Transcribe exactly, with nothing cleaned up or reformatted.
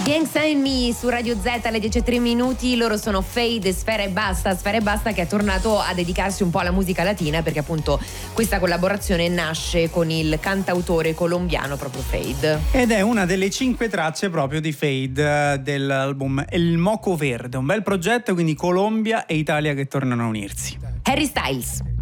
Gang Sign Me su Radio Z alle dieci e tre minuti. Loro sono Fade, Sfera e Basta. Sfera e Basta che è tornato a dedicarsi un po' alla musica latina, perché appunto questa collaborazione nasce con il cantautore colombiano proprio Fade. Ed è una delle cinque tracce proprio di Fade eh, dell'album El Moco Verde. Un bel progetto, quindi Colombia e Italia che tornano a unirsi. Harry Styles.